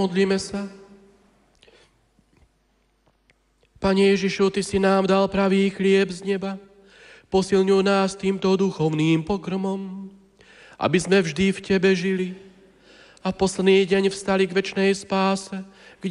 Pomodlíme sa. Pane Ježišu, Ty si nám dal pravý chlieb z neba. Posilňuj nás týmto duchovným pokrmom, aby sme vždy v Tebe žili a v posledný deň vstali k večnej spáse